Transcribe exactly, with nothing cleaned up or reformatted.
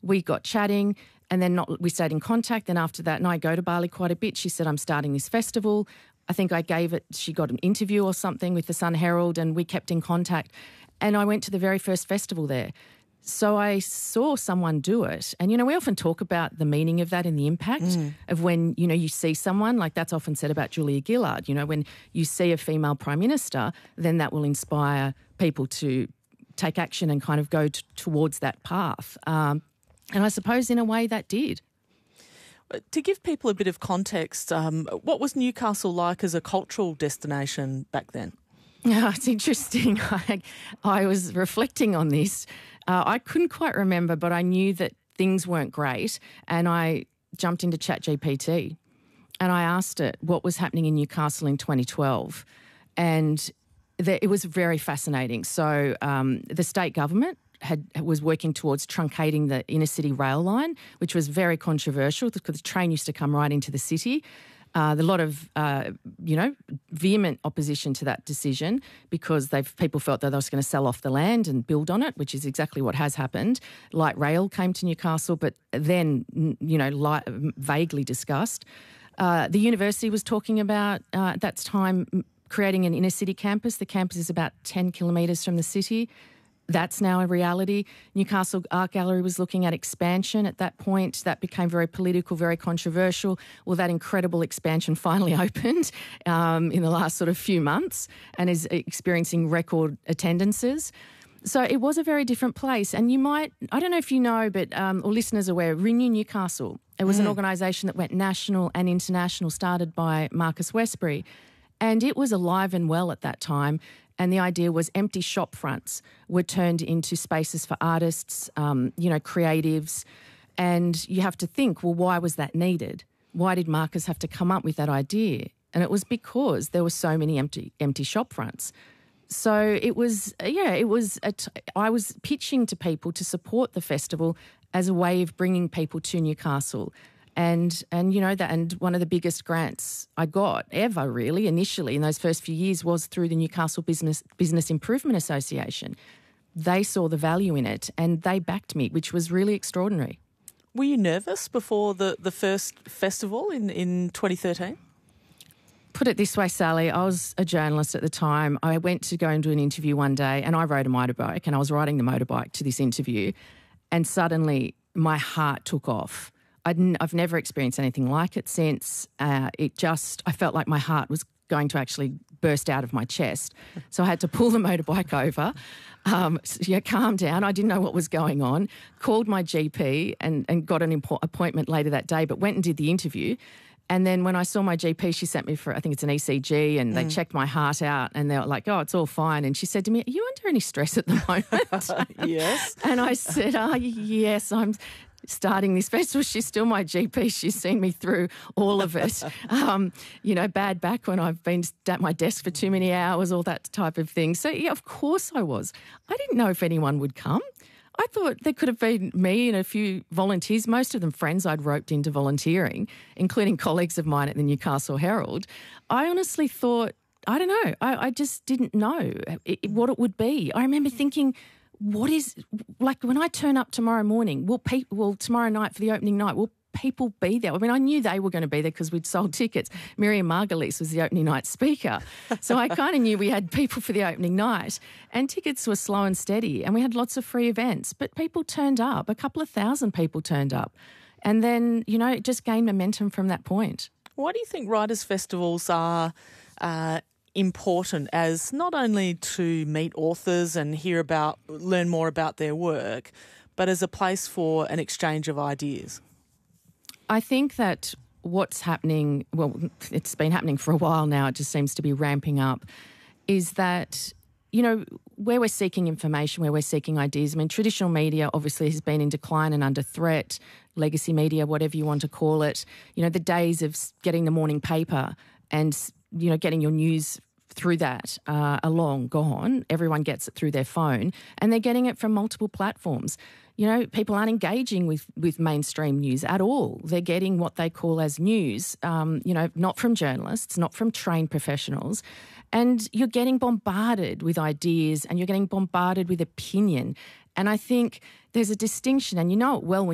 we got chatting, and then not, we stayed in contact. Then after that, and I go to Bali quite a bit, she said, I'm starting this festival. I think I gave it, she got an interview or something with the Sun Herald, and we kept in contact. And I went to the very first festival there. So I saw someone do it. And, you know, we often talk about the meaning of that and the impact mm. of when, you know, you see someone, like that's often said about Julia Gillard, you know, when you see a female Prime Minister, then that will inspire people to take action and kind of go t- towards that path. Um, and I suppose in a way that did. To give people a bit of context, um, what was Newcastle like as a cultural destination back then? Yeah, it's interesting. I, I was reflecting on this. Uh, I couldn't quite remember, but I knew that things weren't great, and I jumped into ChatGPT and I asked it what was happening in Newcastle in twenty twelve, and the, it was very fascinating. So um, the state government had was working towards truncating the inner city rail line, which was very controversial because the train used to come right into the city. Uh, a lot of, uh, you know, vehement opposition to that decision because they've people felt that they were going to sell off the land and build on it, which is exactly what has happened. Light rail came to Newcastle, but then, you know, light, vaguely discussed. Uh, the university was talking about, uh, at that time, creating an inner city campus. The campus is about ten kilometres from the city. That's now a reality. Newcastle Art Gallery was looking at expansion at that point. That became very political, very controversial. Well, that incredible expansion finally opened um, in the last sort of few months and is experiencing record attendances. So it was a very different place. And you might, I don't know if you know, but um, or listeners are aware, Renew Newcastle. It was mm. an organisation that went national and international, started by Marcus Westbury. And it was alive and well at that time. And the idea was empty shop fronts were turned into spaces for artists, um, you know, creatives. And you have to think, well, why was that needed? Why did Marcus have to come up with that idea? And it was because there were so many empty empty shop fronts. So it was, yeah, it was, a t- I was pitching to people to support the festival as a way of bringing people to Newcastle. And, and you know, that, and one of the biggest grants I got ever, really, initially in those first few years was through the Newcastle Business Business Improvement Association. They saw the value in it and they backed me, which was really extraordinary. Were you nervous before the, the first festival in, in twenty thirteen? Put it this way, Sally, I was a journalist at the time. I went to go and do an interview one day and I rode a motorbike and I was riding the motorbike to this interview and suddenly my heart took off. I'd n- I've never experienced anything like it since. Uh, it just, I felt like my heart was going to actually burst out of my chest. So I had to pull the motorbike over, um, so, yeah, calm down. I didn't know what was going on, called my G P and, and got an impo- appointment later that day, but went and did the interview. And then when I saw my G P, she sent me for, I think it's an E C G, and they mm. checked my heart out and they were like, oh, it's all fine. And she said to me, are you under any stress at the moment? Yes. And I said, oh, yes, I'm starting this festival. She's still my G P. She's seen me through all of it. Um, you know, bad back when I've been at my desk for too many hours, all that type of thing. So, yeah, of course I was. I didn't know if anyone would come. I thought there could have been me and a few volunteers, most of them friends I'd roped into volunteering, including colleagues of mine at the Newcastle Herald. I honestly thought, I don't know, I, I just didn't know it, what it would be. I remember thinking, what is, like when I turn up tomorrow morning, will people, well, tomorrow night for the opening night, will people be there? I mean, I knew they were going to be there because we'd sold tickets. Miriam Margolyes was the opening night speaker. So I kind of knew we had people for the opening night, and tickets were slow and steady, and we had lots of free events. But people turned up. A couple of thousand people turned up. And then, you know, it just gained momentum from that point. Why do you think writers' festivals are uh, important as not only to meet authors and hear about, learn more about their work, but as a place for an exchange of ideas? I think that what's happening, well, it's been happening for a while now, it just seems to be ramping up, is that, you know, where we're seeking information, where we're seeking ideas, I mean, traditional media obviously has been in decline and under threat, legacy media, whatever you want to call it. You know, the days of getting the morning paper and, you know, getting your news through that uh, are long gone. Everyone gets it through their phone and they're getting it from multiple platforms. You know, people aren't engaging with, with mainstream news at all. They're getting what they call as news, um, you know, not from journalists, not from trained professionals. And you're getting bombarded with ideas and you're getting bombarded with opinion. And I think there's a distinction, and you know it well when